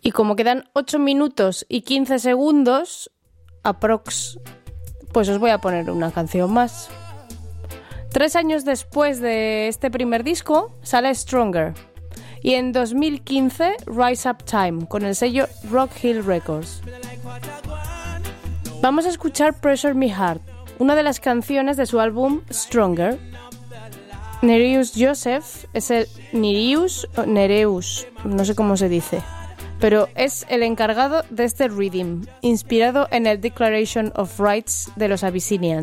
Y como quedan 8 minutos y 15 segundos, aprox, pues os voy a poner una canción más. 3 años después de este primer disco, sale Stronger. Y en 2015, Rise Up Time, con el sello Rock Hill Records. Vamos a escuchar Pressure Me Hard, una de las canciones de su álbum Stronger. Nereus Joseph es el Nereus, no sé cómo se dice, pero es el encargado de este rhythm, inspirado en el Declaration of Rights de los Abyssinians.